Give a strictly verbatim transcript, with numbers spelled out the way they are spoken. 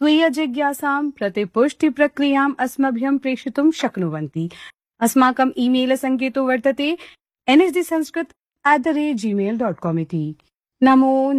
स्वीय जिज्ञासां प्रतिपुष्टिप्रक्रियाम् अस्मभ्यं प्रेषितुं शक्नुवन्ति। अस्माकम् ईमेल सङ्केतो वर्तते N S D Sanskrit at the rate Gmail dot com इति। नमो